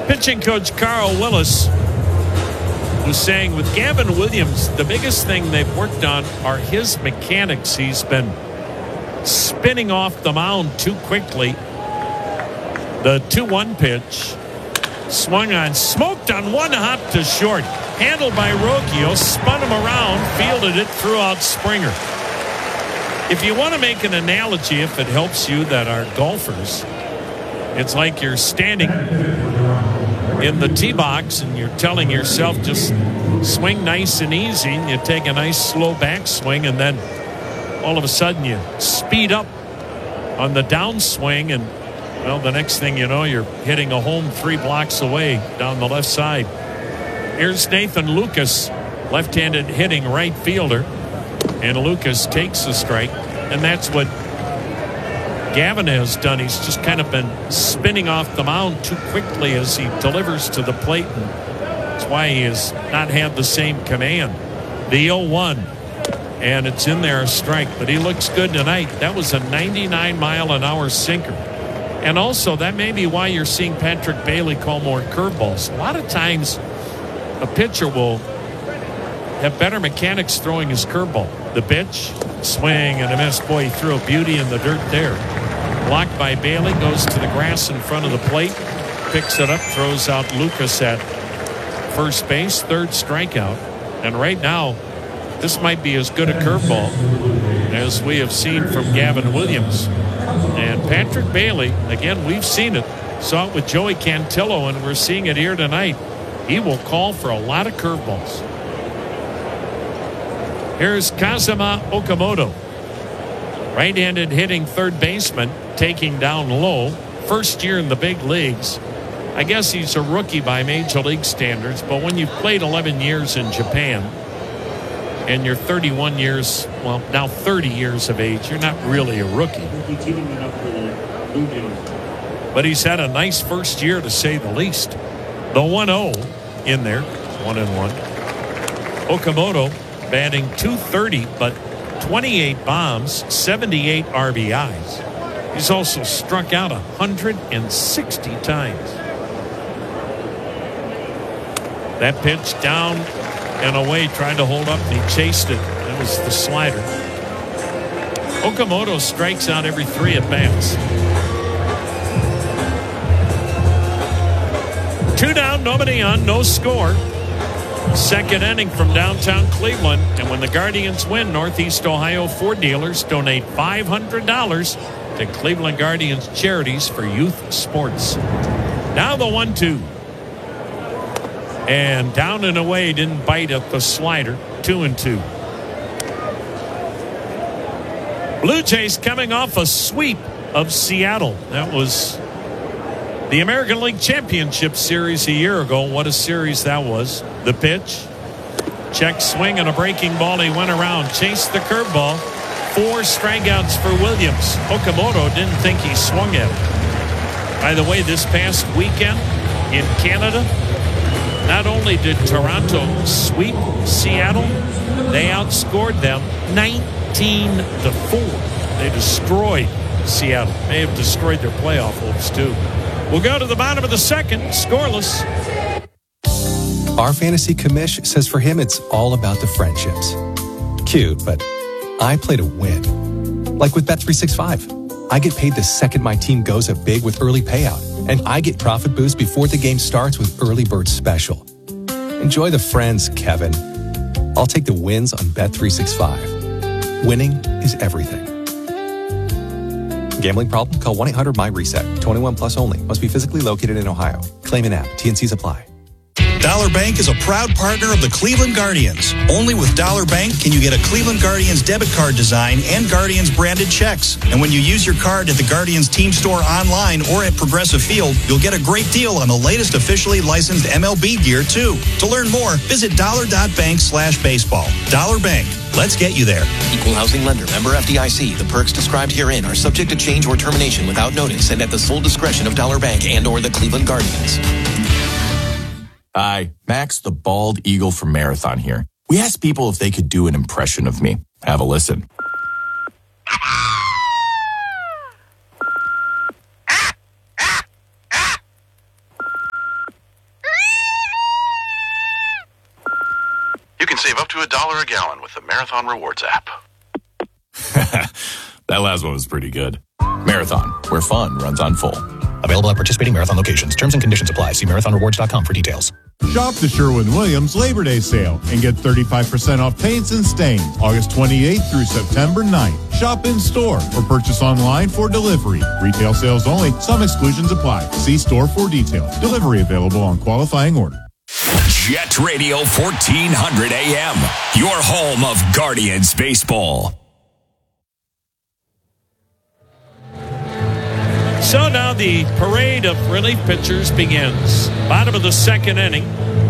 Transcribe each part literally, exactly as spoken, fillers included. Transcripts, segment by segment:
Pitching coach Carl Willis was saying with Gavin Williams, the biggest thing they've worked on are his mechanics. He's been spinning off the mound too quickly. The two one pitch swung on, smoked on one hop to short. Handled by Rocchio, spun him around, fielded it, threw out Springer. If you want to make an analogy, if it helps you that are golfers, it's like you're standing in the tee box and you're telling yourself just swing nice and easy, and you take a nice slow backswing, and then all of a sudden you speed up on the downswing, and well, the next thing you know, you're hitting a home three blocks away down the left side. Here's Nathan Lucas, left-handed hitting right fielder, and Lucas takes the strike, and that's what Gavin has done. He's just kind of been spinning off the mound too quickly as he delivers to the plate, and that's why he has not had the same command. The oh one, and it's in there, a strike, but he looks good tonight. That was a ninety-nine mile an hour sinker. And also, that may be why you're seeing Patrick Bailey call more curveballs. A lot of times, a pitcher will have better mechanics throwing his curveball. The pitch, swing and a miss. Boy, he threw a beauty in the dirt there. Blocked by Bailey, goes to the grass in front of the plate, picks it up, throws out Lucas at first base, third strikeout. And right now, this might be as good a curveball as we have seen from Gavin Williams. And Patrick Bailey, again, we've seen it. Saw it with Joey Cantillo, and we're seeing it here tonight. He will call for a lot of curveballs. Here's Kazuma Okamoto. Right-handed hitting third baseman, taking down low. First year in the big leagues. I guess he's a rookie by Major League standards, but when you've played eleven years in Japan and you're thirty-one years, well, now thirty years of age, you're not really a rookie. But he's had a nice first year, to say the least. The one oh in there, one and one. Okamoto batting two thirty, but twenty-eight bombs, seventy-eight R B Is. He's also struck out one hundred sixty times. That pitch down and away, trying to hold up, and he chased it. That was the slider. Okamoto strikes out every three at bats. Two down, nobody on, no score. Second inning from downtown Cleveland. And when the Guardians win, Northeast Ohio Ford dealers donate five hundred dollars to Cleveland Guardians Charities for Youth Sports. Now the one two. And down and away, didn't bite at the slider. Two and two. Blue Jays coming off a sweep of Seattle. That was the American League Championship Series a year ago. What a series that was. The pitch. Check swing and a breaking ball. He went around, chased the curveball. Four strikeouts for Williams. Okamoto didn't think he swung at it. By the way, this past weekend in Canada, not only did Toronto sweep Seattle, they outscored them nineteen to four. They destroyed Seattle. They have destroyed their playoff hopes too. We'll go to the bottom of the second, scoreless. Our fantasy commish says for him it's all about the friendships. Cute, but I play to win. Like with Bet three sixty-five. I get paid the second my team goes up big with early payout. And I get profit boost before the game starts with Early Bird Special. Enjoy the friends, Kevin. I'll take the wins on Bet three sixty-five. Winning is everything. Gambling problem? Call one eight hundred my reset. twenty-one plus only. Must be physically located in Ohio. Claim an app. T N Cs apply. Dollar Bank is a proud partner of the Cleveland Guardians. Only with Dollar Bank can you get a Cleveland Guardians debit card design and Guardians branded checks. And when you use your card at the Guardians team store online or at Progressive Field, you'll get a great deal on the latest officially licensed M L B gear, too. To learn more, visit dollar.bank slash baseball. Dollar Bank. Let's get you there. Equal housing lender. Member F D I C. The perks described herein are subject to change or termination without notice and at the sole discretion of Dollar Bank and or the Cleveland Guardians. Hi, Max the Bald Eagle from Marathon here. We asked people if they could do an impression of me. Have a listen. Save up to a dollar a gallon with the Marathon Rewards app. That last one was pretty good. Marathon, where fun runs on full. Available at participating Marathon locations. Terms and conditions apply. See marathon rewards dot com for details. Shop the Sherwin-Williams Labor Day sale and get thirty-five percent off paints and stains August twenty-eighth through September ninth. Shop in store or purchase online for delivery. Retail sales only. Some exclusions apply. See store for details. Delivery available on qualifying order. Jet Radio fourteen hundred A M, your home of Guardians baseball. So now the parade of relief pitchers begins. Bottom of the second inning.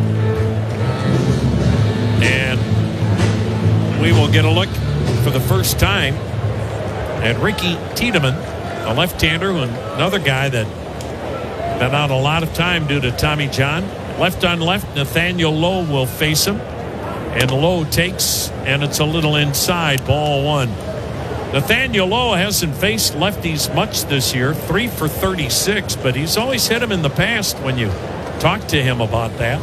And we will get a look for the first time at Ricky Tiedemann, a left-hander, and another guy that been out a lot of time due to Tommy John. Left on left, Nathaniel Lowe will face him. And Lowe takes, and it's a little inside, ball one. Nathaniel Lowe hasn't faced lefties much this year, three for thirty-six, but he's always hit him in the past when you talk to him about that.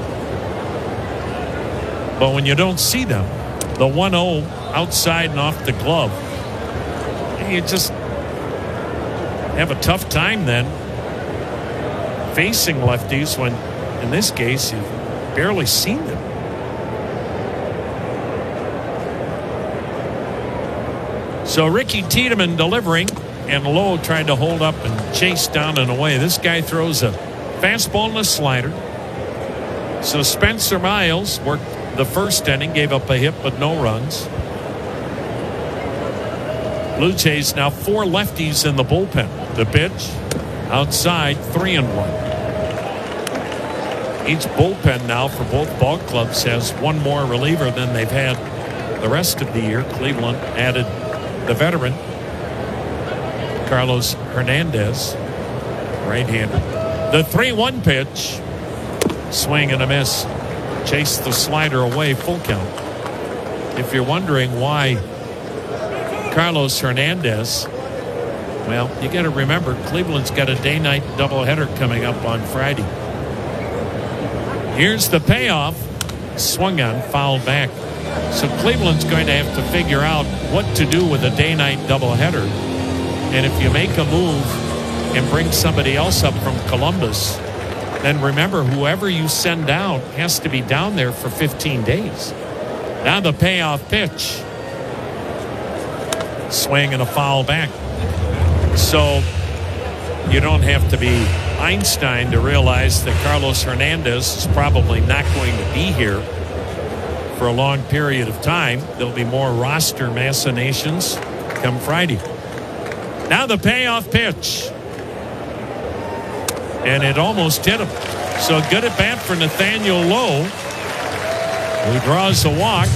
But when you don't see them, the one oh outside and off the glove, you just have a tough time then facing lefties when, in this case, you've barely seen them. So Ricky Tiedemann delivering, and Lowe tried to hold up and chase down and away. This guy throws a fastball and a slider. So Spencer Miles worked the first inning, gave up a hit but no runs. Blue Jays now four lefties in the bullpen. The pitch outside, three and one. Each bullpen now for both ball clubs has one more reliever than they've had the rest of the year. Cleveland added the veteran Carlos Hernandez, right-hander. The three one pitch, swing and a miss. Chase the slider away, full count. If you're wondering why Carlos Hernandez, well, you got to remember Cleveland's got a day-night doubleheader coming up on Friday. Here's the payoff. Swung on, fouled back. So Cleveland's going to have to figure out what to do with a day-night doubleheader. And if you make a move and bring somebody else up from Columbus, then remember, whoever you send out has to be down there for fifteen days. Now the payoff pitch. Swing and a foul back. So you don't have to be Einstein to realize that Carlos Hernandez is probably not going to be here for a long period of time. There'll be more roster machinations come Friday. Now the payoff pitch. And it almost hit him. So good at bat for Nathaniel Lowe, who draws a walk.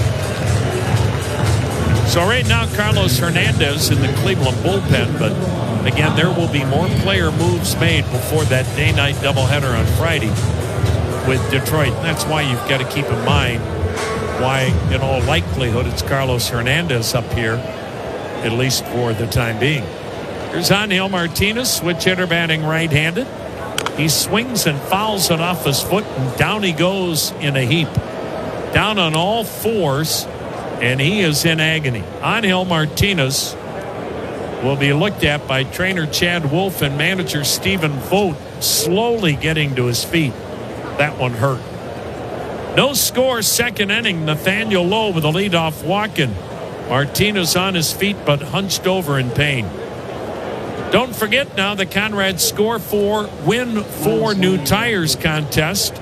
So right now, Carlos Hernandez in the Cleveland bullpen, but again, there will be more player moves made before that day-night doubleheader on Friday with Detroit. And that's why you've got to keep in mind why, in all likelihood, it's Carlos Hernandez up here, at least for the time being. Here's Angel Martinez, switch hitter, batting right-handed. He swings and fouls it off his foot, and down he goes in a heap. Down on all fours, and he is in agony. Angel Martinez will be looked at by trainer Chad Wolf and manager Stephen Vogt, slowly getting to his feet. That one hurt. No score, second inning. Nathaniel Lowe with a leadoff walk-in. Martinez on his feet but hunched over in pain. Don't forget now the Conrad Score four Win four New Tires contest.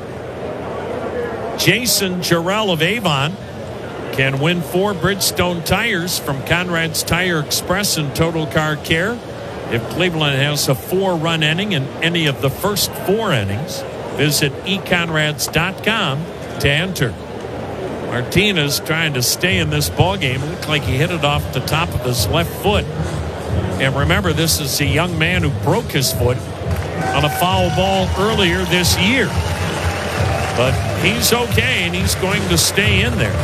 Jason Jarrell of Avon can win four Bridgestone tires from Conrad's Tire Express and Total Car Care if Cleveland has a four-run inning in any of the first four innings. Visit e conrads dot com to enter. Martinez trying to stay in this ballgame. Looked like he hit it off the top of his left foot. And remember, this is a young man who broke his foot on a foul ball earlier this year. But he's okay, and he's going to stay in there.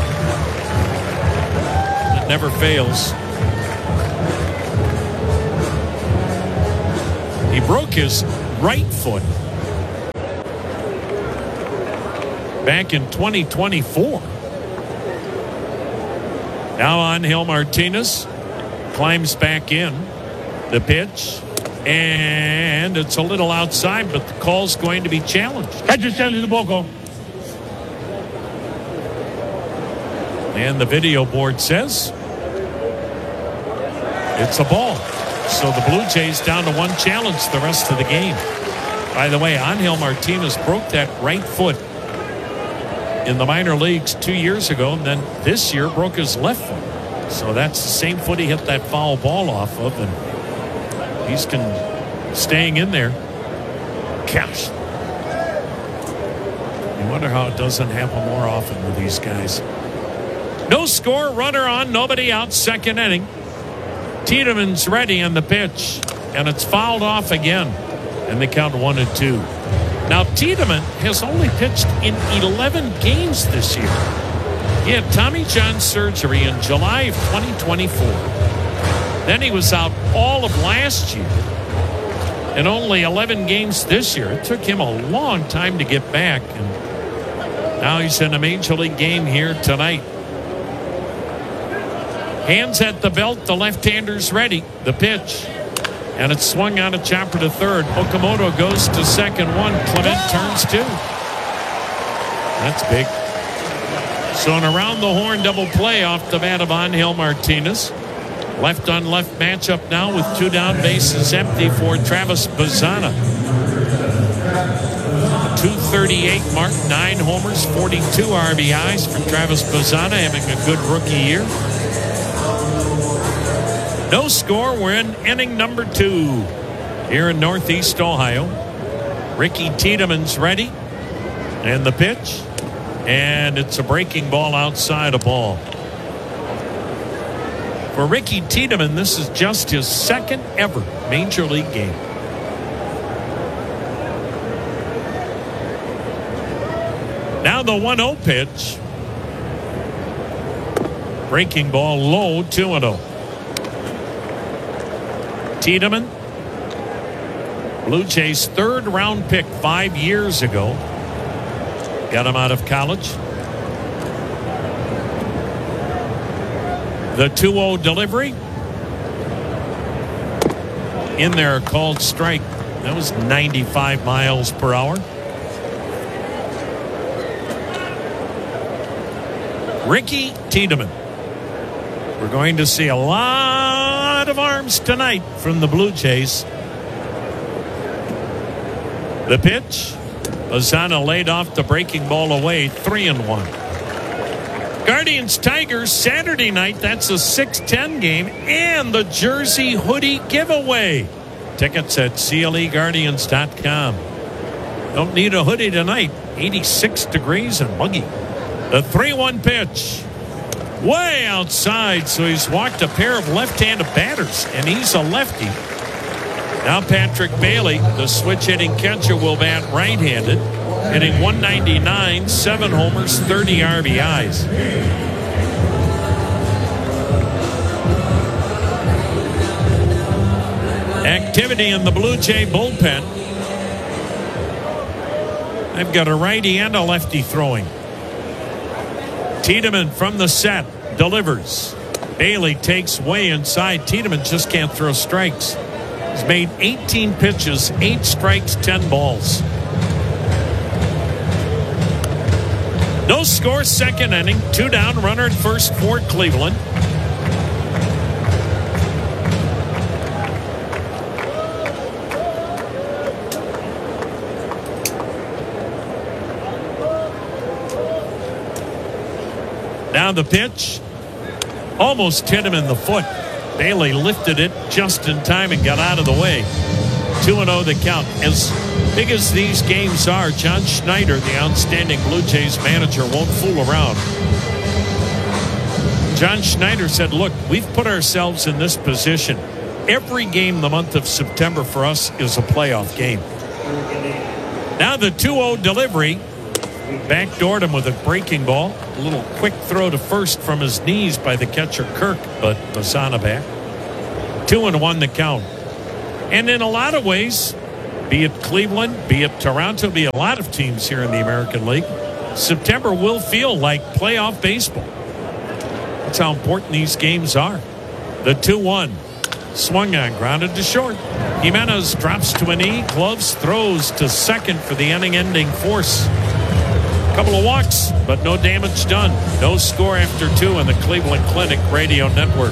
It never fails. He broke his right foot back in twenty twenty-four. Now Angel Martinez climbs back in. The pitch. And it's a little outside, but the call's going to be challenged. Catcher's challenge the ball go. And the video board says it's a ball. So the Blue Jays down to one challenge the rest of the game. By the way, Angel Martinez broke that right foot in the minor leagues two years ago, and then this year broke his left foot. So that's the same foot he hit that foul ball off of, and he's can, staying in there. Gosh. You wonder how it doesn't happen more often with these guys. No score, runner on, nobody out, second inning. Tiedemann's ready on the pitch, and it's fouled off again, and they count one and two. Now, Tiedemann has only pitched in eleven games this year. He had Tommy John surgery in July of twenty twenty-four. Then he was out all of last year and only eleven games this year. It took him a long time to get back, and now he's in a major league game here tonight. Hands at the belt, the left-hander's ready. The pitch. And it's swung on a chopper to third. Okamoto goes to second one. Clement turns two. That's big. So an around the horn double play off the bat of Angel Martinez. Left on left matchup now with two down, bases empty for Travis Bazzana. two thirty-eight mark, nine homers, forty-two R B Is for Travis Bazzana, having a good rookie year. No score. We're in inning number two here in Northeast Ohio. Ricky Tiedemann's ready. And the pitch. And it's a breaking ball outside a ball. For Ricky Tiedemann, this is just his second ever major league game. Now the one oh pitch. Breaking ball low, two and oh. Tiedemann, Blue Jays third round pick five years ago. Got him out of college. The two oh delivery. In there, called strike. That was ninety-five miles per hour. Ricky Tiedemann. We're going to see a lot of arms tonight from the Blue Jays. The pitch. Bazzana laid off the breaking ball away, three and one. Guardians Tigers Saturday night. That's a six ten game and the jersey hoodie giveaway. Tickets at C L E Guardians dot com. Don't need a hoodie tonight. eighty-six degrees and muggy. The three one pitch. Way outside, so he's walked a pair of left-handed batters, and he's a lefty. Now Patrick Bailey, the switch-hitting catcher, will bat right-handed, hitting one ninety-nine, seven homers, thirty R B Is. Activity in the Blue Jay bullpen. They've got a righty and a lefty throwing. Tiedemann from the set delivers. Bailey takes way inside. Tiedemann just can't throw strikes. He's made eighteen pitches, eight strikes, ten balls. No score, second inning. Two down, runner at first for Cleveland. Now the pitch. Almost hit him in the foot. Bailey lifted it just in time and got out of the way. two and oh the count. As big as these games are, John Schneider, the outstanding Blue Jays manager, won't fool around. John Schneider said, look, we've put ourselves in this position. Every game the month of September for us is a playoff game. Now the two oh delivery. Backdoored him with a breaking ball. A little quick throw to first from his knees by the catcher Kirk, but Bazzana back. Two and one the count. And in a lot of ways, be it Cleveland, be it Toronto, be it a lot of teams here in the American League, September will feel like playoff baseball. That's how important these games are. The two one. Swung on, grounded to short. Jimenez drops to a knee. Gloves throws to second for the inning-ending force. Couple of walks, but no damage done. No score after two on the Cleveland Clinic Radio Network.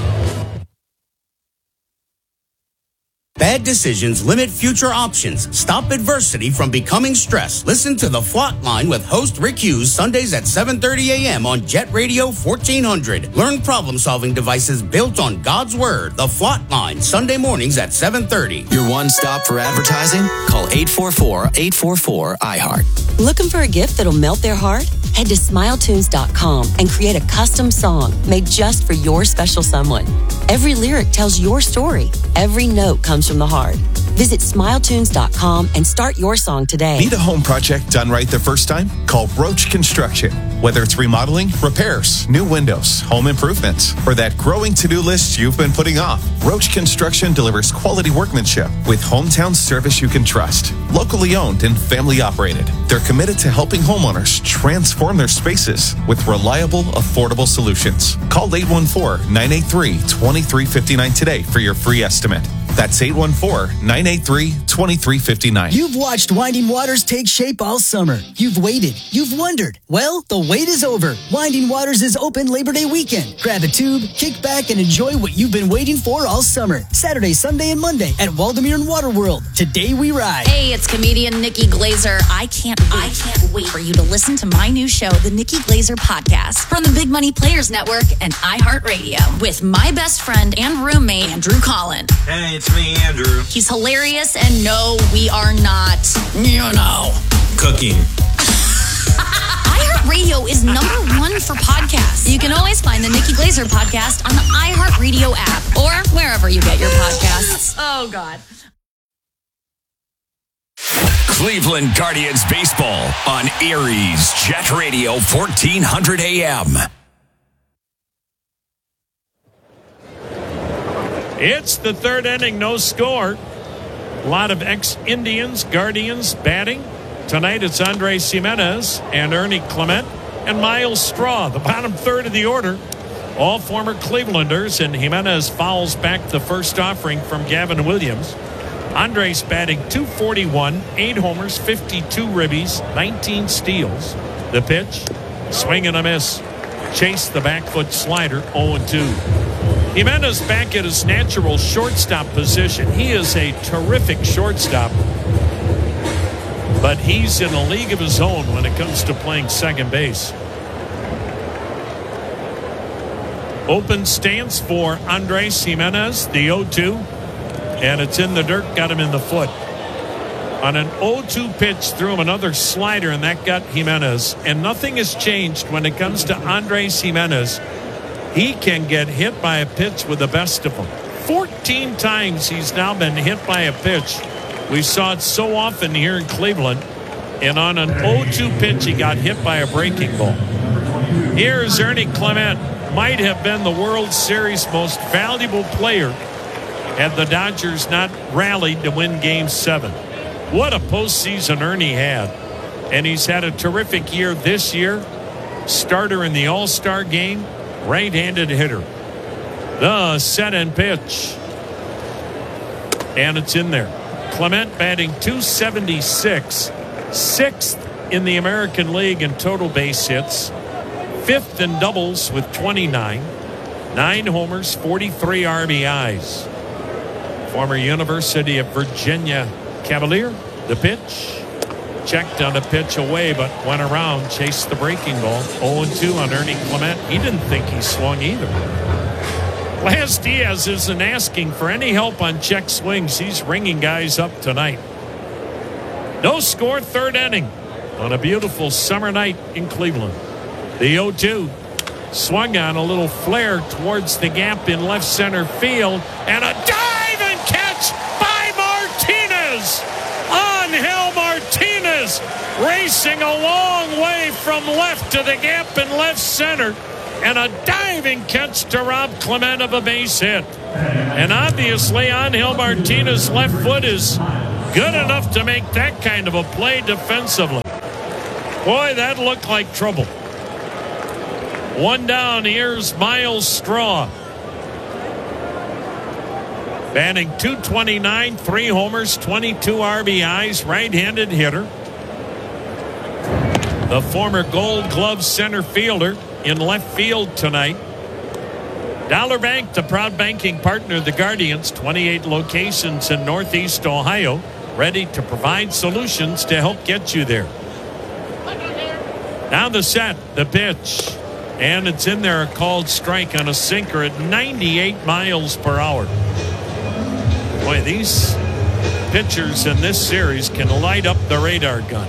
Bad decisions limit future options. Stop adversity from becoming stress. Listen to The Flot Line with host Rick Hughes Sundays at seven thirty a.m. on Jet Radio fourteen hundred. Learn problem-solving devices built on God's Word. The Flot Line, Sunday mornings at seven thirty. Your one stop for advertising? Call eight four four, eight four four, I heart. Looking for a gift that'll melt their heart? Head to smile tunes dot com and create a custom song made just for your special someone. Every lyric tells your story. Every note comes from the heart. Visit smile tunes dot com and start your song today. Need a home project done right the first time? Call Roach Construction. Whether it's remodeling, repairs, new windows, home improvements, or that growing to-do list you've been putting off, Roach Construction delivers quality workmanship with hometown service you can trust. Locally owned and family operated, they're committed to helping homeowners transform their spaces with reliable, affordable solutions. Call eight one four, nine eight three, two three five nine today for your free estimate. That's eight one four, nine eight three, two three five nine. You've watched Winding Waters take shape all summer. You've waited. You've wondered. Well, the wait is over. Winding Waters is open Labor Day weekend. Grab a tube, kick back, and enjoy what you've been waiting for all summer. Saturday, Sunday, and Monday at Waldemere and Waterworld. Today we ride. Hey, it's comedian Nikki Glazer. I can't wait. I can't wait for you to listen to my new show, The Nikki Glazer Podcast, from the Big Money Players Network and iHeartRadio, with my best friend and roommate, Andrew Collin. Hey, it's me, Andrew. He's hilarious, and no, we are not, you know, cooking. iHeartRadio is number one for podcasts. You can always find the Nikki Glazer Podcast on the iHeartRadio app or wherever you get your podcasts. Oh, God. Cleveland Guardians baseball on Erie's Jet Radio fourteen hundred A M. It's the third inning, no score. A lot of ex-Indians, Guardians batting. Tonight it's Andres Jimenez and Ernie Clement and Miles Straw, the bottom third of the order. All former Clevelanders, and Jimenez fouls back the first offering from Gavin Williams. Andres batting two forty-one, eight homers, fifty-two ribbies, nineteen steals. The pitch, swing and a miss. Chase the back foot slider, oh and two. Jimenez back at his natural shortstop position. He is a terrific shortstop, but he's in a league of his own when it comes to playing second base. Open stance for Andres Jimenez, the oh two, and it's in the dirt, got him in the foot. On an oh two pitch, threw him another slider, and that got Jimenez. And nothing has changed when it comes to Andres Jimenez. He can get hit by a pitch with the best of them. fourteen times he's now been hit by a pitch. We saw it so often here in Cleveland. And on an oh two pitch, he got hit by a breaking ball. Here's Ernie Clement. Might have been the World Series most valuable player had the Dodgers not rallied to win Game seven. What a postseason Ernie had. And he's had a terrific year this year. Starter in the All-Star game. Right-handed hitter. The set and pitch. And it's in there. Clement batting two seventy-six. Sixth in the American League in total base hits. Fifth in doubles with twenty-nine. Nine homers, forty-three R B Is. Former University of Virginia Cavalier. The pitch. Checked on a pitch away, but went around, chased the breaking ball. oh and two on Ernie Clement. He didn't think he swung either. Blas Diaz isn't asking for any help on check swings. He's ringing guys up tonight. No score, third inning on a beautiful summer night in Cleveland. The oh two swung on a little flare towards the gap in left center field, and a dive and catch by Martinez. Angel Martinez racing a long way from left to the gap in left center, and a diving catch to rob Clement of a base hit. And obviously Angel Martinez's left foot is good enough to make that kind of a play defensively. Boy, that looked like trouble. One down. Here's Miles Straw. Batting two twenty-nine, three homers, twenty-two R B Is, right-handed hitter. The former Gold Glove center fielder in left field tonight. Dollar Bank, the proud banking partner of the Guardians, twenty-eight locations in Northeast Ohio, ready to provide solutions to help get you there. Now the set, the pitch, and it's in there, a called strike on a sinker at ninety-eight miles per hour. Boy, these pitchers in this series can light up the radar gun.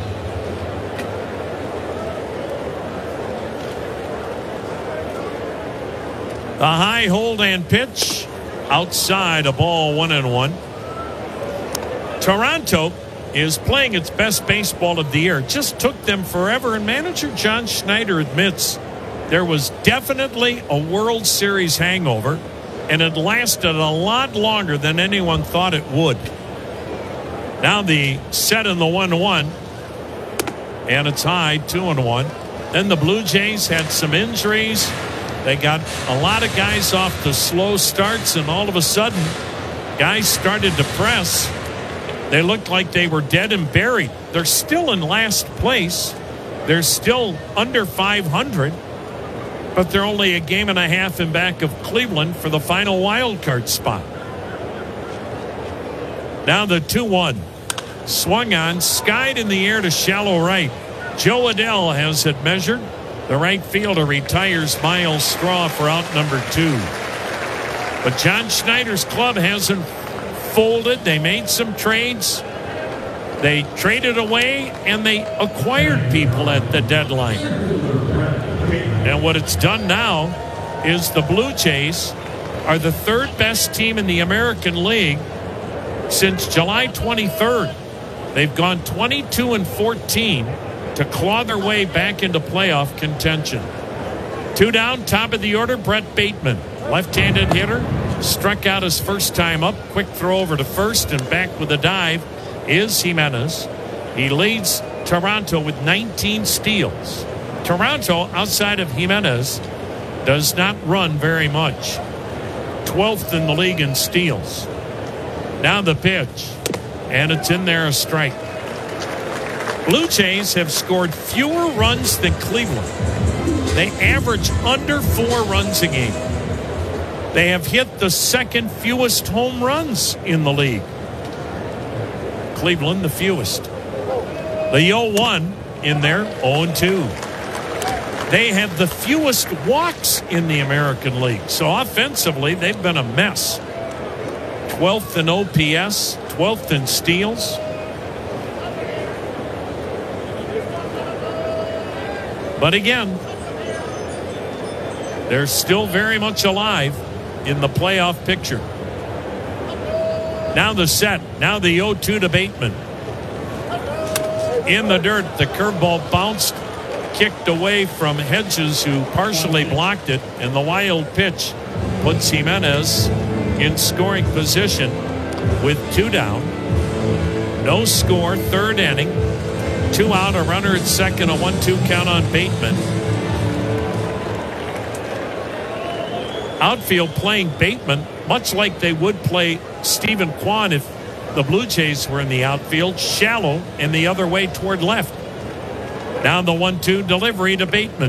The high hold and pitch outside, a ball, one and one. Toronto is playing its best baseball of the year. It just took them forever, and manager John Schneider admits there was definitely a World Series hangover, and it lasted a lot longer than anyone thought it would. Now the set in the one one, and it's high, two and one. Then the Blue Jays had some injuries. They got a lot of guys off the slow starts, and all of a sudden, guys started to press. They looked like they were dead and buried. They're still in last place. They're still under five hundred, but they're only a game and a half in back of Cleveland for the final wild card spot. Now the two one. Swung on, skied in the air to shallow right. Joe Adell has it measured. The right fielder retires Miles Straw for out number two. But John Schneider's club hasn't folded. They made some trades. They traded away, and they acquired people at the deadline. And what it's done now is the Blue Jays are the third best team in the American League since July twenty-third. They've gone twenty-two and fourteen to claw their way back into playoff contention. Two down, top of the order, Brett Bateman. Left-handed hitter, struck out his first time up. Quick throw over to first, and back with a dive is Jimenez. He leads Toronto with nineteen steals. Toronto, outside of Jimenez, does not run very much. twelfth in the league in steals. Now the pitch, and it's in there, a strike. Blue Jays have scored fewer runs than Cleveland. They average under four runs a game. They have hit the second fewest home runs in the league. Cleveland the fewest. The oh one in there, oh and two. They have the fewest walks in the American League. So offensively, they've been a mess. twelfth in O P S, twelfth in steals. But again, they're still very much alive in the playoff picture. Now the set. Now the oh two to Bateman. In the dirt, the curveball bounced, kicked away from Hedges, who partially blocked it, and the wild pitch puts Jimenez in scoring position with two down. No score, third inning. Two out, a runner at second, a one two count on Bateman. Outfield playing Bateman much like they would play Stephen Kwan if the Blue Jays were in the outfield, shallow and the other way toward left. Down the one two delivery to Bateman.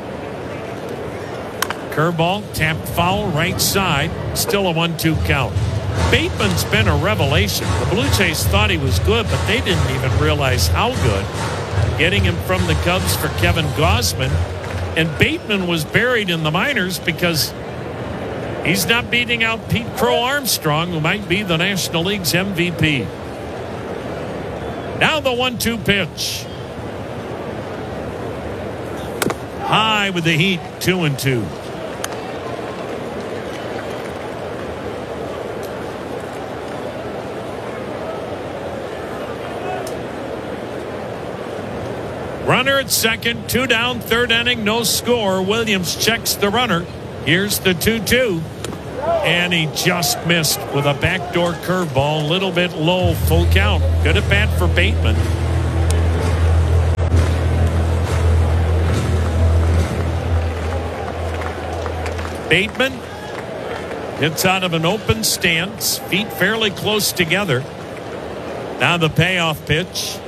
Curveball, tapped foul, right side, still a one two count. Bateman's been a revelation. The Blue Jays thought he was good, but they didn't even realize how good. Getting him from the Cubs for Kevin Gausman. And Bateman was buried in the minors because he's not beating out Pete Crow Armstrong, who might be the National League's M V P. Now the one two pitch. High with the heat, two and two. Runner at second, two down, third inning, no score. Williams checks the runner. Here's the two two. And he just missed with a backdoor curveball, a little bit low, full count. Good at bat for Bateman. Bateman hits out of an open stance, feet fairly close together. Now the payoff pitch.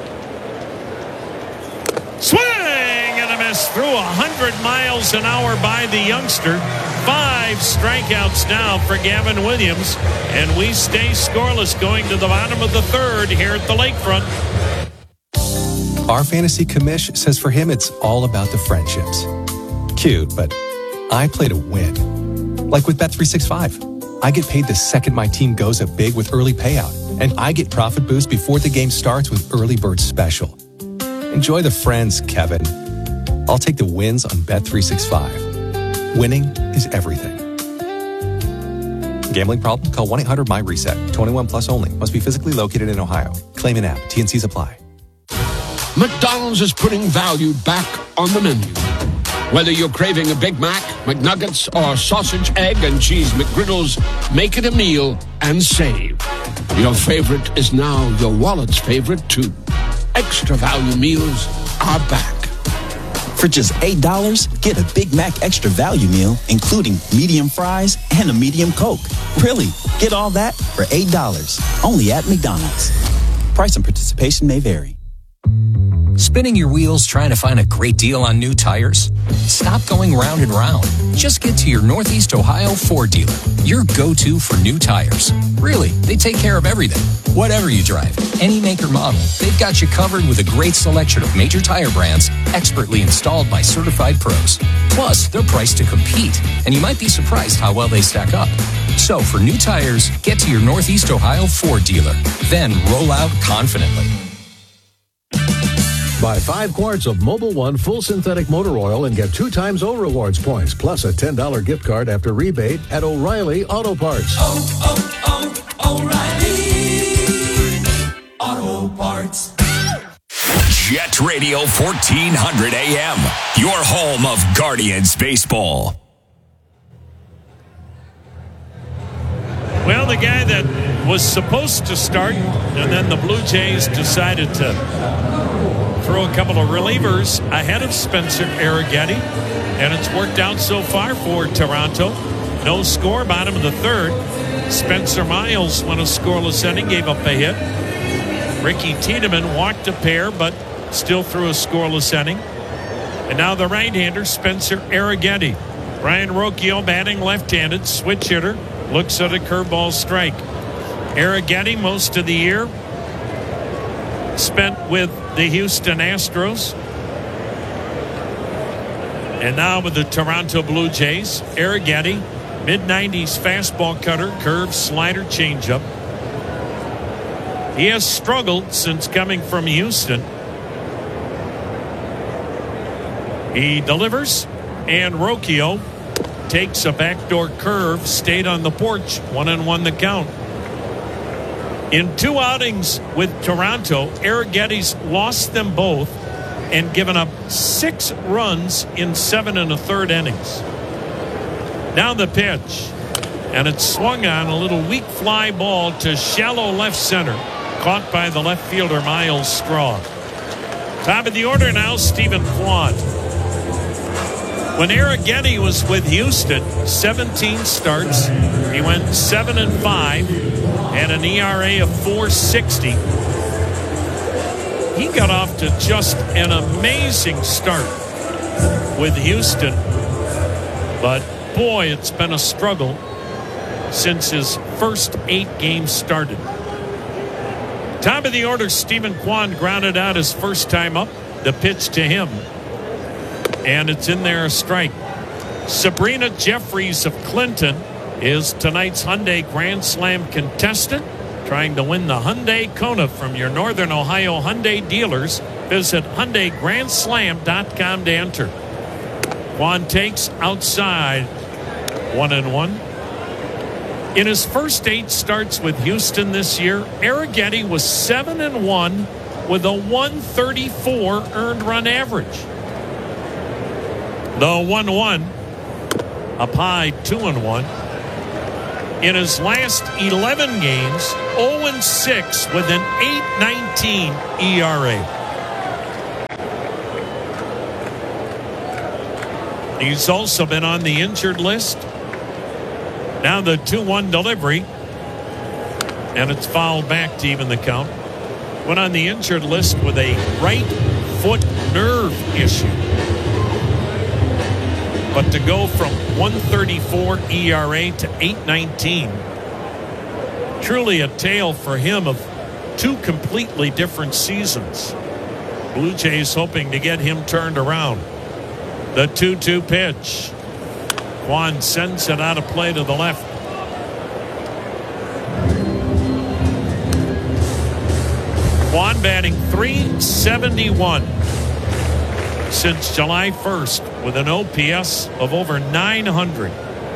Swing and a miss through one hundred miles an hour by the youngster. Five strikeouts now for Gavin Williams, and we stay scoreless going to the bottom of the third here at the Lakefront. Our fantasy commish says for him it's all about the friendships. Cute, but I play to win. Like with Bet three sixty-five. I get paid the second my team goes up big with early payout, and I get profit boost before the game starts with Early Bird Special. Enjoy the friends, Kevin. I'll take the wins on Bet three sixty-five. Winning is everything. Gambling problem? Call one eight hundred M Y reset. twenty-one plus only. Must be physically located in Ohio. Claim in app. T N Cs apply. McDonald's is putting value back on the menu. Whether you're craving a Big Mac, McNuggets, or sausage, egg, and cheese McGriddles, make it a meal and save. Your favorite is now your wallet's favorite, too. Extra value meals are back. For just eight dollars, get a Big Mac Extra Value Meal, including medium fries and a medium Coke. Really, get all that for eight dollars. Only at McDonald's. Price and participation may vary. Spinning your wheels trying to find a great deal on new tires? Stop going round and round. Just get to your Northeast Ohio Ford dealer, your go-to for new tires. Really, they take care of everything. Whatever you drive, any make or model, they've got you covered with a great selection of major tire brands expertly installed by certified pros. Plus, they're priced to compete, and you might be surprised how well they stack up. So for new tires, get to your Northeast Ohio Ford dealer. Then roll out confidently. Buy five quarts of Mobil One full synthetic motor oil and get two times O Rewards points, plus a ten dollars gift card after rebate at O'Reilly Auto Parts. Oh, oh, oh, O'Reilly Auto Parts. Jet Radio fourteen hundred A M, your home of Guardians baseball. Well, the guy that was supposed to start, and then the Blue Jays decided to throw a couple of relievers ahead of Spencer Arrighetti, and it's worked out so far for Toronto. No score, bottom of the third. Spencer Miles won a scoreless inning, gave up a hit. Ricky Tiedemann walked a pair, but still threw a scoreless inning. And now the right-hander, Spencer Arrighetti. Brian Rocchio batting left-handed, switch hitter, looks at a curveball strike. Arrighetti most of the year spent with the Houston Astros, and now with the Toronto Blue Jays. Arrighetti, mid nineties fastball cutter, curve, slider, changeup. He has struggled since coming from Houston. He delivers, and Rocchio takes a backdoor curve, stayed on the porch, one and one the count. In two outings with Toronto, Arrighetti's lost them both and given up six runs in seven and a third innings. Now the pitch, and it's swung on, a little weak fly ball to shallow left center, caught by the left fielder Miles Straw. Top of the order now, Stephen Kwan. When Arrighetti was with Houston, seventeen starts, he went seven and five, and an E R A of four sixty. He got off to just an amazing start with Houston, but boy, it's been a struggle since his first eight games started. Top of the order, Stephen Kwan grounded out his first time up. The pitch to him, and it's in there, a strike. Sabrina Jeffries of Clinton is tonight's Hyundai Grand Slam contestant, trying to win the Hyundai Kona from your Northern Ohio Hyundai dealers. Visit Hyundai Grand Slam dot com to enter. Juan takes outside, one and one. In his first eight starts with Houston this year, Arrighetti was seven and one with a one thirty-four earned run average. The one one up high, two and one. In his last eleven games, oh and six with an eight nineteen E R A. He's also been on the injured list. Now the two one delivery. And it's fouled back to even the count. Went on the injured list with a right foot nerve issue. But to go from one thirty-four E R A to eight nineteen, truly a tale for him of two completely different seasons. Blue Jays hoping to get him turned around. The two two pitch. Kwan sends it out of play to the left. Kwan batting three seventy-one since July first with an O P S of over nine hundred.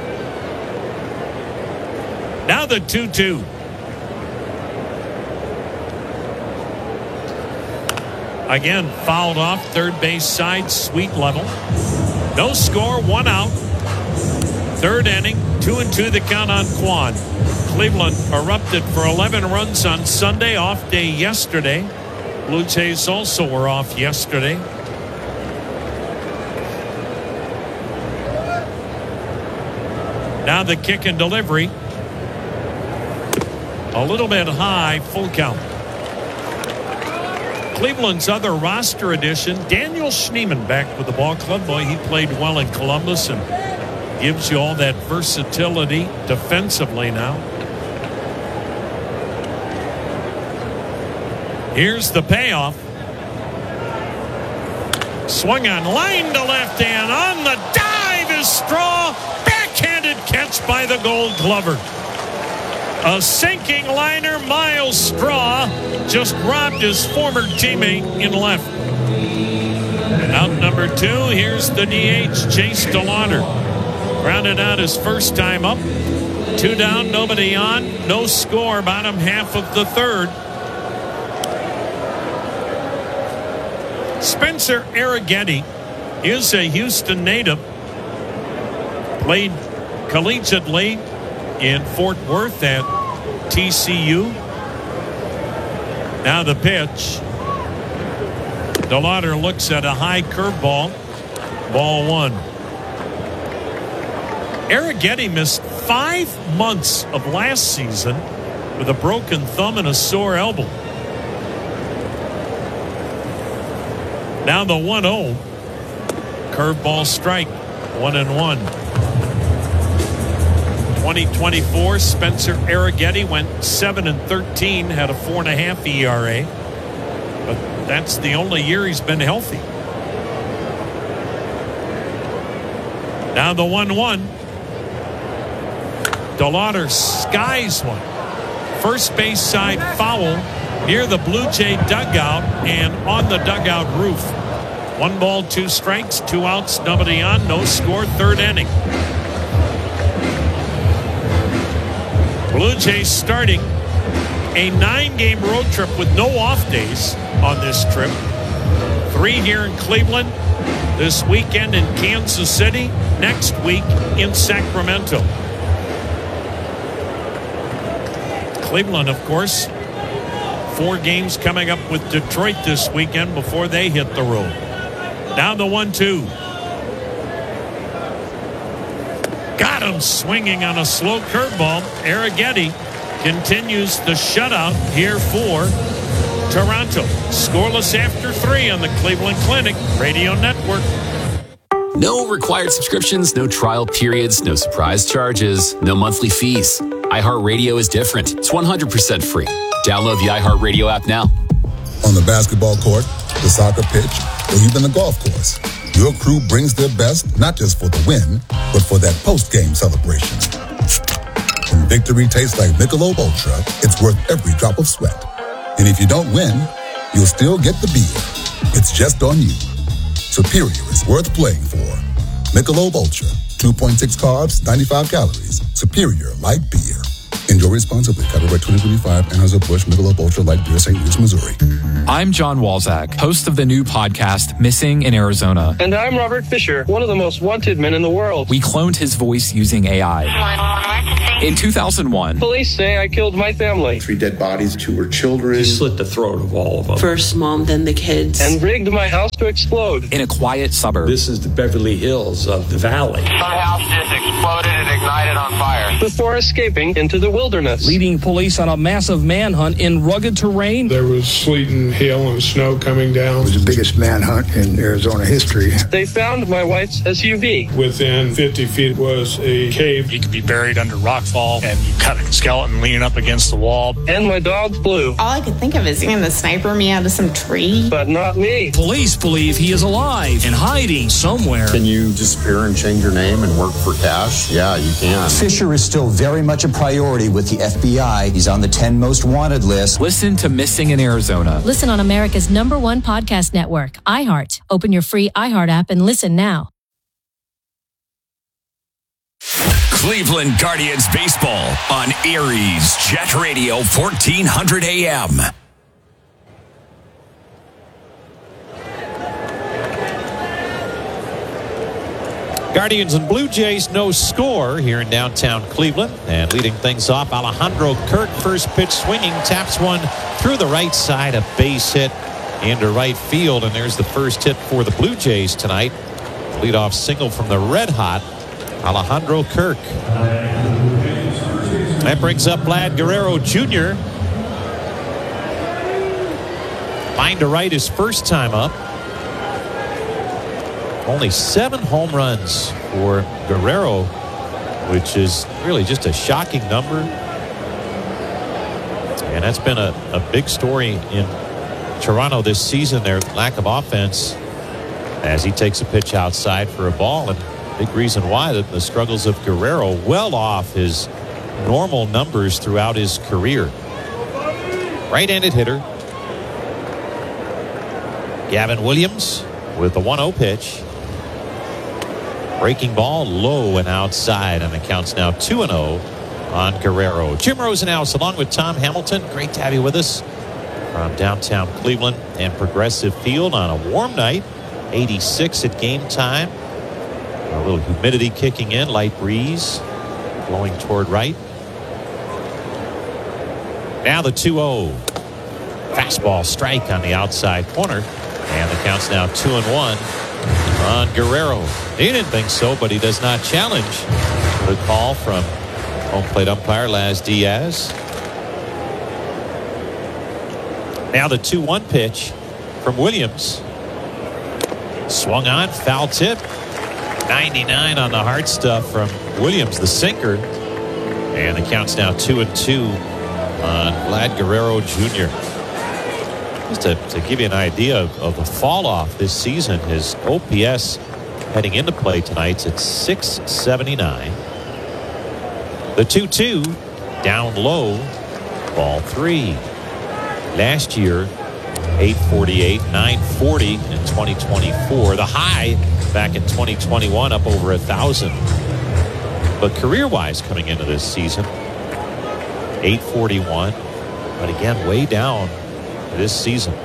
Now the two two. Again, fouled off third base side, sweet level. No score, one out. Third inning, two and two the count on Kwan. Cleveland erupted for eleven runs on Sunday, off day yesterday. Blue Jays also were off yesterday. Now the kick and delivery. A little bit high, full count. Cleveland's other roster addition, Daniel Schneemann, back with the ball club. Boy, he played well in Columbus and gives you all that versatility defensively now. Here's the payoff. Swung on, line to left hand, on the dive is Straw. Backhanded catch by the Gold Glover. A sinking liner, Miles Straw, just robbed his former teammate in left. Out number two, here's the D H, Chase DeLauter. Grounded out his first time up. Two down, nobody on, no score, bottom half of the third. Spencer Arrighetti is a Houston native. Played collegiately in Fort Worth at T C U. Now the pitch. DeLauter looks at a high curveball. Ball one. Arrighetti missed five months of last season with a broken thumb and a sore elbow. Now the one oh. Curveball strike. One and one. twenty twenty-four, Spencer Arrighetti went seven and thirteen, had a four and a half E R A. But that's the only year he's been healthy. Now the one one. DeLauter skies one. First base side foul near the Blue Jay dugout and on the dugout roof. One ball, two strikes, two outs, nobody on, no score, third inning. Blue Jays starting a nine-game road trip with no off days on this trip. Three here in Cleveland, this weekend in Kansas City, next week in Sacramento. Cleveland, of course, four games coming up with Detroit this weekend before they hit the road. Now the one two. Got him swinging on a slow curveball. Arrighetti continues the shutout here for Toronto. Scoreless after three on the Cleveland Clinic Radio Network. No required subscriptions, no trial periods, no surprise charges, no monthly fees. iHeartRadio is different. It's one hundred percent free. Download the iHeartRadio app now. On the basketball court, the soccer pitch, or even the golf course, your crew brings their best not just for the win, but for that post-game celebration. When victory tastes like Michelob Ultra, it's worth every drop of sweat. And if you don't win, you'll still get the beer. It's just on you. Superior is worth playing for. Michelob Ultra, two point six carbs, ninety-five calories. Superior light beer. Enjoy responsibly. Copyright twenty twenty-five, Anheuser-Busch Michelob Ultra Light Beer, Saint Louis, Missouri. I'm John Walzak, host of the new podcast, Missing in Arizona. And I'm Robert Fisher, one of the most wanted men in the world. We cloned his voice using A I. In two thousand one, police say I killed my family. Three dead bodies, two were children. He slit the throat of all of them. First mom, then the kids. And rigged my house to explode. In a quiet suburb. This is the Beverly Hills of the valley. My house just exploded and ignited on fire. Before escaping into the wilderness. Leading police on a massive manhunt in rugged terrain. There was sleet and hail and snow coming down. It was the biggest manhunt in Arizona history. They found my wife's S U V. Within fifty feet was a cave. You could be buried under rockfall, and you cut a skeleton leaning up against the wall. And my dog Blue. All I could think of is getting the sniper me out of some tree. But not me. Police believe he is alive and hiding somewhere. Can you disappear and change your name and work for cash? Yeah, you can. Fisher is still very much a priority with the F B I. He's on the ten most wanted list. Listen to Missing in Arizona. Listen on America's number one podcast network, iHeart. Open your free iHeart app and listen now. Cleveland Guardians baseball on Erie's Jet Radio fourteen hundred A M. Guardians and Blue Jays, no score here in downtown Cleveland. And leading things off, Alejandro Kirk, first pitch swinging, taps one through the right side, a base hit into right field. And there's the first hit for the Blue Jays tonight. Leadoff single from the red-hot Alejandro Kirk. That brings up Vlad Guerrero Junior Line to right his first time up. Only seven home runs for Guerrero, which is really just a shocking number. And that's been a, a big story in Toronto this season, their lack of offense, as he takes a pitch outside for a ball. And big reason why, that the struggles of Guerrero, well off his normal numbers throughout his career. Right-handed hitter. Gavin Williams with the one oh pitch. Breaking ball low and outside, and the count's now two and oh on Guerrero. Jim Rosenhaus along with Tom Hamilton. Great to have you with us from downtown Cleveland and Progressive Field on a warm night. eighty-six at game time. A little humidity kicking in, light breeze blowing toward right. Now the two oh. Fastball strike on the outside corner, and the count's now two and one on Guerrero. He didn't think so, but he does not challenge the call from home plate umpire Laz Diaz. Now the two one pitch from Williams. Swung on, foul tip. ninety-nine on the hard stuff from Williams, the sinker. And the count's now two and two on Vlad Guerrero Junior Just to, to give you an idea of, of the fall off this season, his O P S heading into play tonight's at six seventy-nine. The two two down low, ball three. Last year, eight forty-eight, nine forty in twenty twenty-four. The high back in twenty twenty-one, up over a thousand. But career-wise, coming into this season, eight forty-one. But again, way down this season.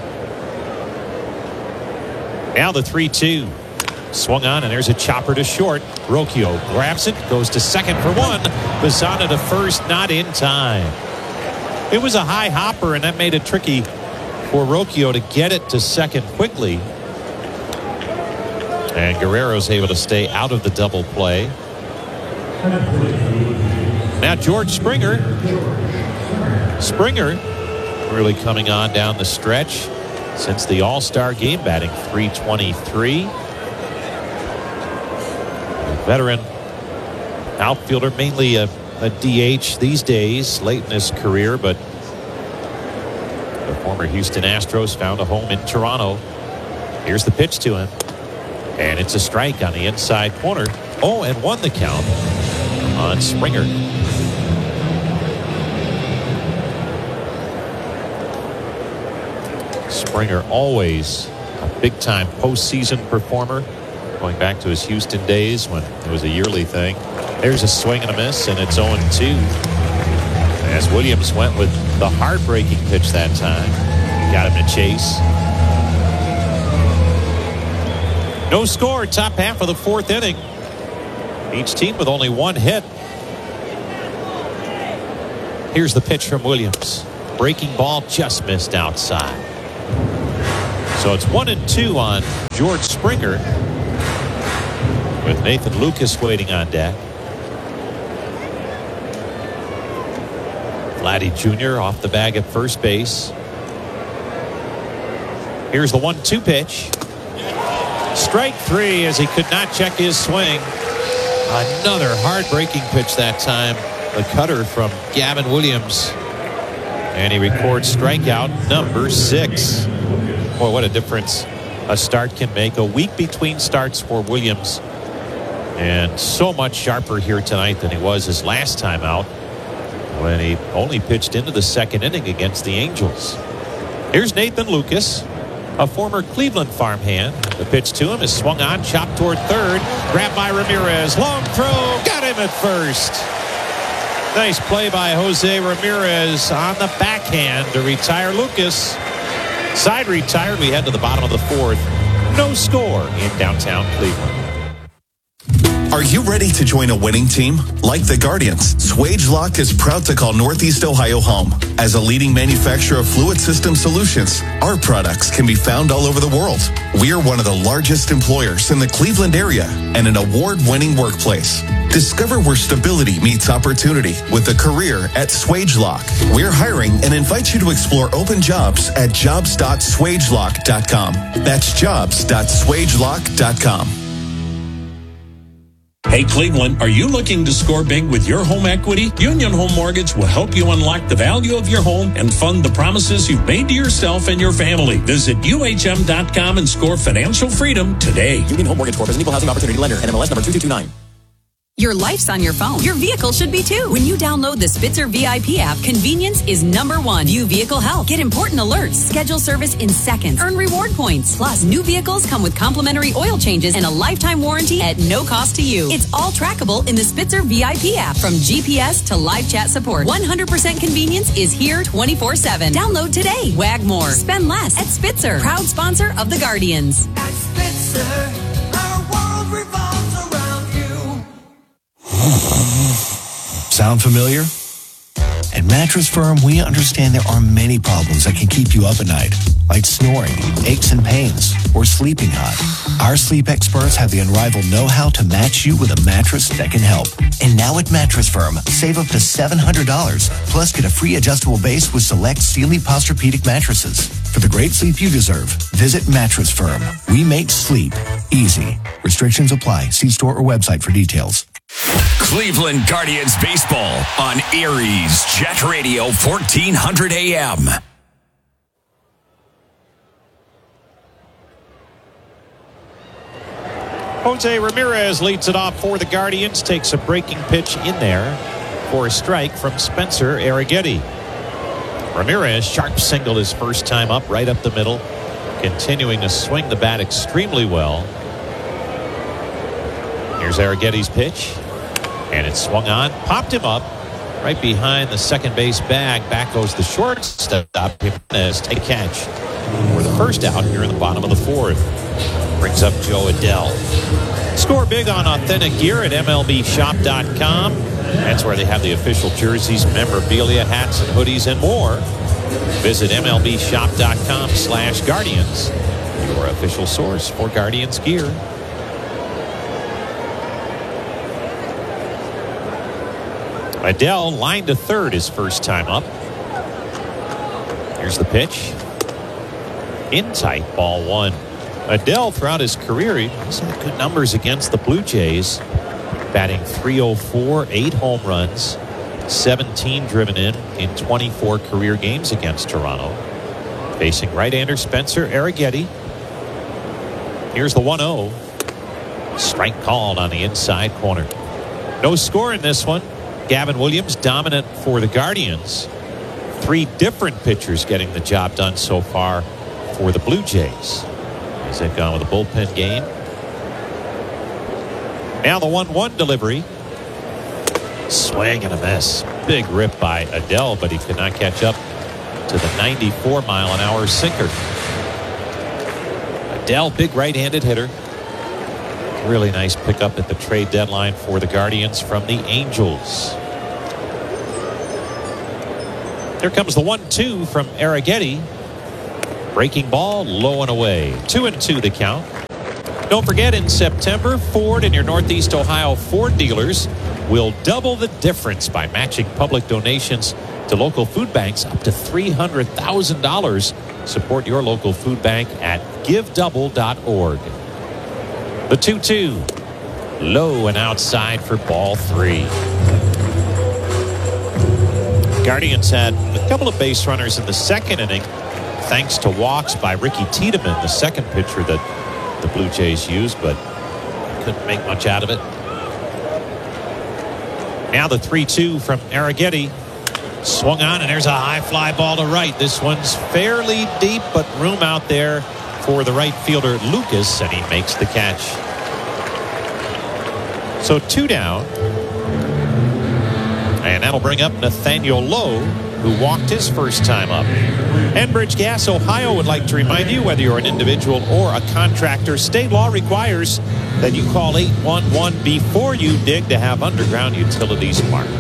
Now the three two. Swung on, and there's a chopper to short. Rocchio grabs it, goes to second for one. Bazzana to first, not in time. It was a high hopper, and that made it tricky for Rocchio to get it to second quickly. And Guerrero's able to stay out of the double play. Now George Springer. Springer really coming on down the stretch since the All-Star game, batting three twenty-three. Veteran outfielder, mainly a, a D H these days, late in his career, but the former Houston Astros found a home in Toronto. Here's the pitch to him, and it's a strike on the inside corner. Oh, and won the count on Springer. Springer always a big-time postseason performer, going back to his Houston days when it was a yearly thing. There's a swing and a miss, and it's oh and two. As Williams went with the heartbreaking pitch that time. Got him to chase. No score, top half of the fourth inning. Each team with only one hit. Here's the pitch from Williams. Breaking ball just missed outside. So it's one and two on George Springer, with Nathan Lucas waiting on deck. Vladdy Junior off the bag at first base. Here's the one two pitch. Strike three as he could not check his swing. Another heartbreaking pitch that time. The cutter from Gavin Williams. And he records strikeout number six. Boy, what a difference a start can make. A week between starts for Williams. And so much sharper here tonight than he was his last time out, when he only pitched into the second inning against the Angels. Here's Nathan Lucas, a former Cleveland farmhand. The pitch to him is swung on, chopped toward third, grabbed by Ramirez. Long throw, got him at first. Nice play by Jose Ramirez on the backhand to retire Lucas. Side retired. We head to the bottom of the fourth. No score in downtown Cleveland. Are you ready to join a winning team? Like the Guardians, SwageLock is proud to call Northeast Ohio home. As a leading manufacturer of fluid system solutions, our products can be found all over the world. We are one of the largest employers in the Cleveland area and an award-winning workplace. Discover where stability meets opportunity with a career at SwageLock. We're hiring and invite you to explore open jobs at jobs dot swagelock dot com. That's jobs dot swagelock dot com. Hey Cleveland, are you looking to score big with your home equity? Union Home Mortgage will help you unlock the value of your home and fund the promises you've made to yourself and your family. Visit U H M dot com and score financial freedom today. Union Home Mortgage Corp is an equal housing opportunity lender. N M L S number two two two nine. Your life's on your phone. Your vehicle should be too. When you download the Spitzer V I P app, convenience is number one. View vehicle health. Get important alerts. Schedule service in seconds. Earn reward points. Plus, new vehicles come with complimentary oil changes and a lifetime warranty at no cost to you. It's all trackable in the Spitzer V I P app. From G P S to live chat support, one hundred percent convenience is here twenty-four seven. Download today. Wag more. Spend less at Spitzer. Proud sponsor of the Guardians. At Spitzer, our world revolves around you. Sound familiar? At Mattress Firm, we understand there are many problems that can keep you up at night, like snoring, aches and pains, or sleeping hot. Our sleep experts have the unrivaled know-how to match you with a mattress that can help. And now at Mattress Firm, save up to seven hundred dollars, plus get a free adjustable base with select Sealy Posturepedic mattresses. For the great sleep you deserve, visit Mattress Firm. We make sleep easy. Restrictions apply. See store or website for details. Cleveland Guardians baseball on Aries Jet Radio fourteen hundred A M. Jose Ramirez leads it off for the Guardians, takes a breaking pitch in there for a strike from Spencer Arrighetti. Ramirez sharp singled his first time up, right up the middle, continuing to swing the bat extremely well. Here's Arrighetti's pitch, and it's swung on, popped him up right behind the second base bag. Back goes the shortstop. Jimenez take catch for the first out here in the bottom of the fourth. Brings up Joe Adell. Score big on authentic gear at M L B shop dot com. That's where they have the official jerseys, memorabilia, hats, and hoodies, and more. Visit M L B shop dot com slash Guardians, your official source for Guardians gear. Adell lined to third his first time up. Here's the pitch. In tight, ball one. Adell, throughout his career, he's had good numbers against the Blue Jays. Batting three oh four, eight home runs, seventeen driven in in twenty-four career games against Toronto. Facing right-hander Spencer Arrighetti. Here's the one oh. Strike called on the inside corner. No score in this one. Gavin Williams dominant for the Guardians. Three different pitchers getting the job done so far for the Blue Jays. As they've gone with a bullpen game. Now the one one delivery. Swing and a miss. Big rip by Adell, but he could not catch up to the ninety-four mile an hour sinker. Adell, big right-handed hitter. Really nice pickup at the trade deadline for the Guardians from the Angels. Here comes the one two from Arrighetti. Breaking ball, low and away. Two and two the count. Don't forget, in September, Ford and your Northeast Ohio Ford dealers will double the difference by matching public donations to local food banks up to three hundred thousand dollars. Support your local food bank at give double dot org. The two two. Low and outside for ball three. Guardians had a couple of base runners in the second inning, thanks to walks by Ricky Tiedemann, the second pitcher that the Blue Jays used, but couldn't make much out of it. Now the three two from Arrighetti. Swung on, and there's a high fly ball to right. This one's fairly deep, but room out there for the right fielder Lucas, and he makes the catch. So two down. And that'll bring up Nathaniel Lowe, who walked his first time up. Enbridge Gas Ohio would like to remind you, whether you're an individual or a contractor, state law requires that you call eight one one before you dig to have underground utilities marked.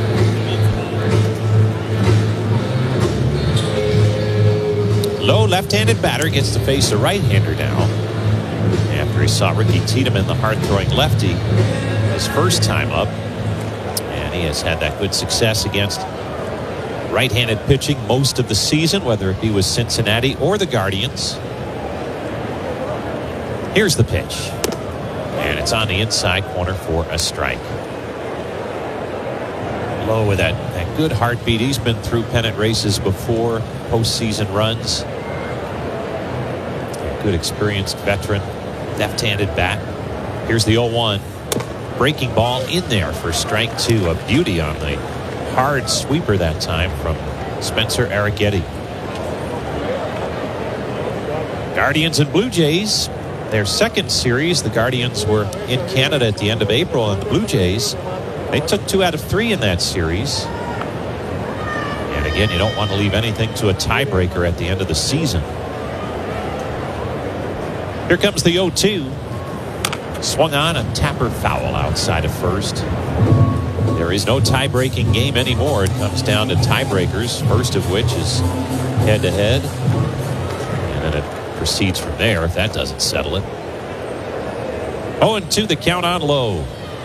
Lowe, left-handed batter, gets to face a right-hander now after he saw Ricky Tiedemann, the hard-throwing lefty, his first time up. And he has had that good success against right-handed pitching most of the season, whether it be with Cincinnati or the Guardians. Here's the pitch. And it's on the inside corner for a strike. Lowe with that, that good heartbeat. He's been through pennant races before, postseason runs. Good experienced veteran, left-handed bat. Here's the oh one. Breaking ball in there for strike two. A beauty on the hard sweeper that time from Spencer Arrighetti. Guardians and Blue Jays, their second series. The Guardians were in Canada at the end of April, and the Blue Jays, they took two out of three in that series. And again, you don't want to leave anything to a tiebreaker at the end of the season. Here comes the oh two. Swung on, a tapper foul outside of first. There is no tie-breaking game anymore. It comes down to tiebreakers, first of which is head-to-head. And then it proceeds from there if that doesn't settle it. oh and two the count on Lowe.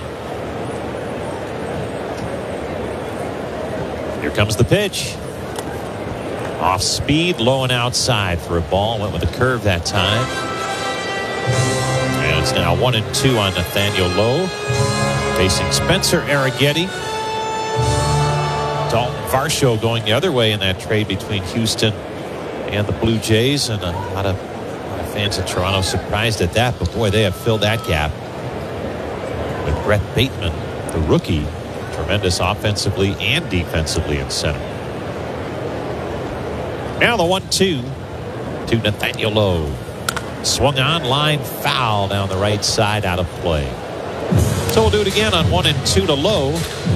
Here comes the pitch. Off speed, low and outside for a ball. Went with a curve that time. And it's now one and two on Nathaniel Lowe, facing Spencer Arrighetti. Dalton Varsho going the other way in that trade between Houston and the Blue Jays, and a lot of, a lot of fans in Toronto surprised at that. But boy, they have filled that gap with Brett Bateman, the rookie, tremendous offensively and defensively in center. Now the one two to Nathaniel Lowe. Swung on, line foul down the right side, out of play. So we'll do it again on one and two to Lowe.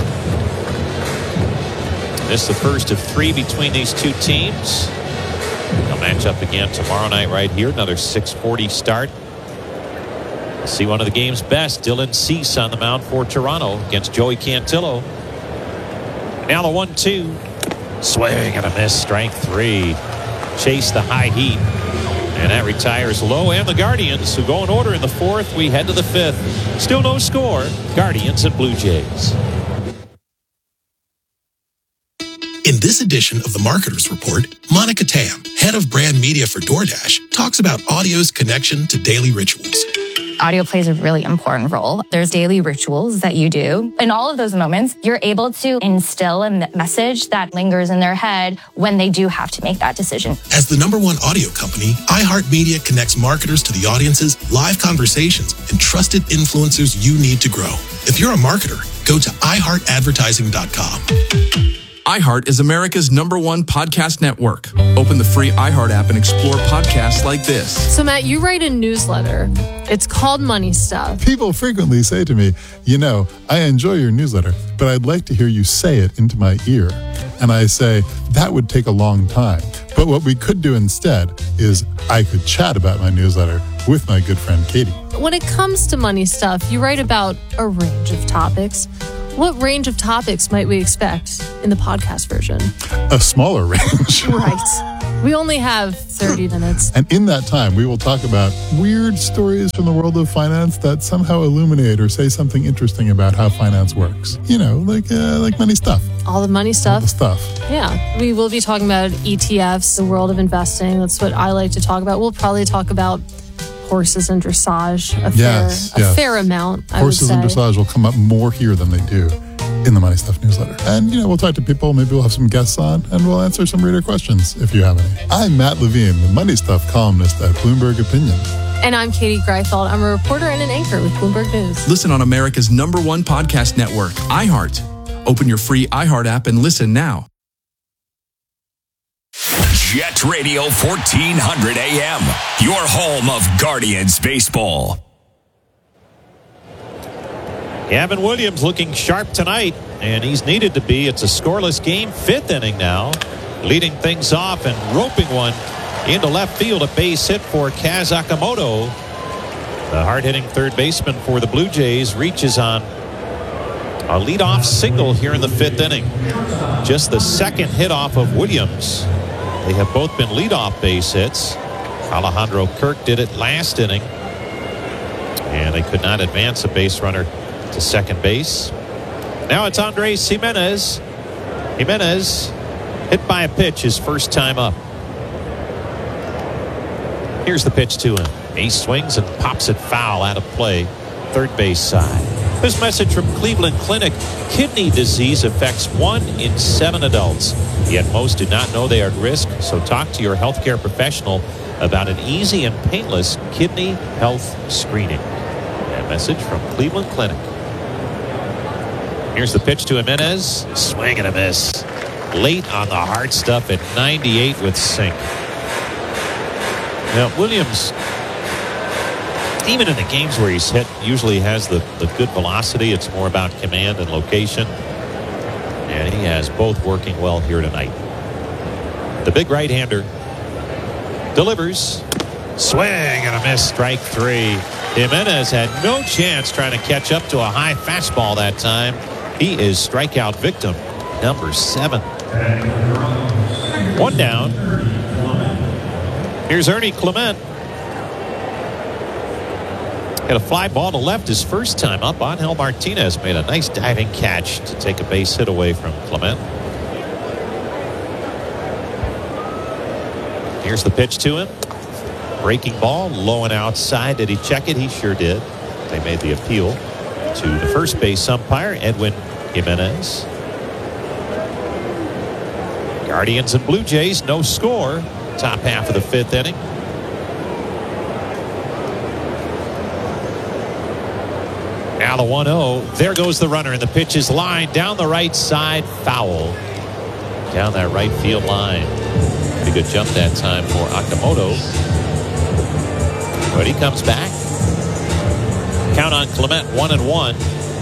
This is the first of three between these two teams. They'll match up again tomorrow night right here. Another six forty start. We'll see one of the game's best, Dylan Cease, on the mound for Toronto against Joey Cantillo. Now the one two. Swing and a miss, strike three. Chase the high heat. And that retires Lowe and the Guardians, who go in order in the fourth. We head to the fifth. Still no score. Guardians and Blue Jays. In this edition of the Marketers Report, Monica Tam, head of brand media for DoorDash, talks about audio's connection to daily rituals. Audio plays a really important role. There's daily rituals that you do. In all of those moments, you're able to instill a message that lingers in their head when they do have to make that decision. As the number one audio company, iHeartMedia connects marketers to the audiences, live conversations, and trusted influencers you need to grow. If you're a marketer, go to i heart advertising dot com. iHeart is America's number one podcast network. Open the free iHeart app and explore podcasts like this. So, Matt, you write a newsletter. It's called Money Stuff. People frequently say to me, you know, I enjoy your newsletter, but I'd like to hear you say it into my ear. And I say, that would take a long time. But what we could do instead is I could chat about my newsletter with my good friend Katie. When it comes to money stuff, you write about a range of topics. What range of topics might we expect in the podcast version? A smaller range. Right. We only have thirty minutes. And in that time, we will talk about weird stories from the world of finance that somehow illuminate or say something interesting about how finance works. You know, like uh, like money stuff. All the money stuff. All the stuff. Yeah. We will be talking about E T Fs, the world of investing. That's what I like to talk about. We'll probably talk about horses and dressage a yes, fair, yes. a fair amount, I Horses would and say. dressage will come up more here than they do in the Money Stuff newsletter. And, you know, we'll talk to people. Maybe we'll have some guests on, and we'll answer some reader questions if you have any. I'm Matt Levine, the Money Stuff columnist at Bloomberg Opinion. And I'm Katie Greifeld. I'm a reporter and an anchor with Bloomberg News. Listen on America's number one podcast network, iHeart. Open your free iHeart app and listen now. Jet Radio fourteen hundred A M, your home of Guardians baseball. Gavin Williams looking sharp tonight, and he's needed to be. It's a scoreless game, fifth inning now. Leading things off and roping one into left field, a base hit for Kaz Akamoto. The hard-hitting third baseman for the Blue Jays reaches on a leadoff single here in the fifth inning. Just the second hit off of Williams. They have both been leadoff base hits. Alejandro Kirk did it last inning, and they could not advance a base runner to second base. Now it's Andres Jimenez. Jimenez hit by a pitch his first time up. Here's the pitch to him. He swings and pops it foul out of play, third base side. This message from Cleveland Clinic: kidney disease affects one in seven adults, yet most do not know they are at risk. So talk to your healthcare professional about an easy and painless kidney health screening. That message from Cleveland Clinic. Here's the pitch to Jimenez. Swing and a miss. Late on the hard stuff at ninety-eight with sink. Now, Williams, even in the games where he's hit, usually has the, the good velocity. It's more about command and location. And he has both working well here tonight. The big right-hander delivers. Swing and a miss. Strike three. Jimenez had no chance trying to catch up to a high fastball that time. He is strikeout victim number seven. One down. Here's Ernie Clement. Had a fly ball to left his first time up. Angel Martinez made a nice diving catch to take a base hit away from Clement. Here's the pitch to him. Breaking ball, low and outside. Did he check it? He sure did. They made the appeal to the first base umpire, Edwin Jimenez. Guardians and Blue Jays, no score. Top half of the fifth inning. Now the one oh. There goes the runner, and the pitch is lined down the right side. Foul. Down that right field line. Pretty good jump that time for Akamoto. But he comes back. Count on Clement, one and one.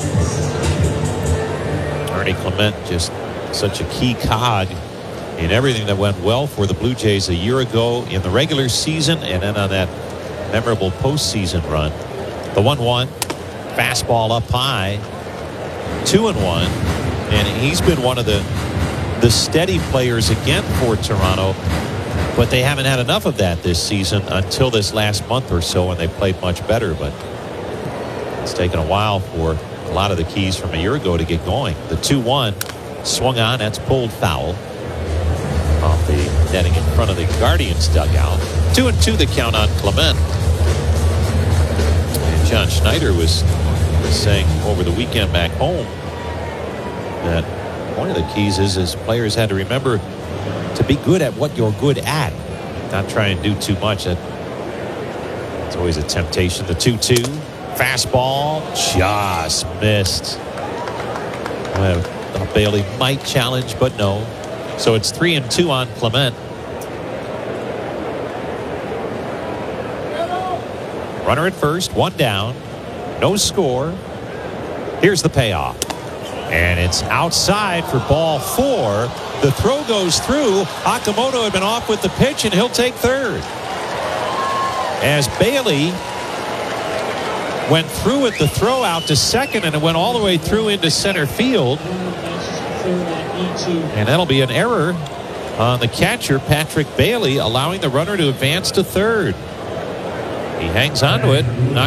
Ernie Clement, just such a key cog in everything that went well for the Blue Jays a year ago in the regular season, and then on that memorable postseason run. The one one, fastball up high, two and one, and he's been one of the the steady players again for Toronto. But they haven't had enough of that this season until this last month or so, when they played much better. But it's taken a while for a lot of the keys from a year ago to get going. The two one swung on. That's pulled foul off the netting in front of the Guardians dugout. Two and two the count on Clement. And John Schneider was saying over the weekend back home that one of the keys is, is players had to remember to be good at what you're good at. Not try and do too much. It's always a temptation. The two two. Fastball. Just missed. Well, thought Bailey might challenge, but no. So it's three and two on Clement. Runner at first, one down, no score. Here's the payoff. And it's outside for ball four. The throw goes through. Okamoto had been off with the pitch, and he'll take third. As Bailey went through with the throw out to second, and it went all the way through into center field. And that'll be an error on the catcher, Patrick Bailey, allowing the runner to advance to third. He hangs on to it. Not